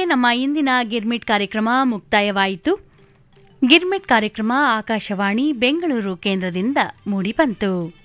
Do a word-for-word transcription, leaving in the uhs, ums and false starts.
ನಮ್ಮ ಇಂದಿನ ಗಿರ್ಮಿಟ್ ಕಾರ್ಯಕ್ರಮ ಮುಕ್ತಾಯವಾಯಿತು. ಗಿರ್ಮಿಟ್ ಕಾರ್ಯಕ್ರಮ ಆಕಾಶವಾಣಿ ಬೆಂಗಳೂರು ಕೇಂದ್ರದಿಂದ ಮೂಡಿಬಂತು.